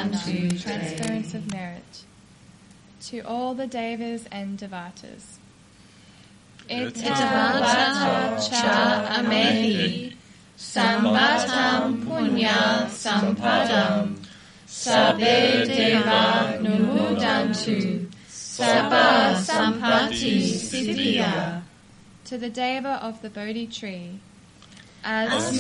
unto transference of merit. To all the Devas and Devatas. Itavata cha amehi sambatam punya sampadam sabbe deva numudantu sabba sampati siddhya. To the Deva of the Bodhi tree, as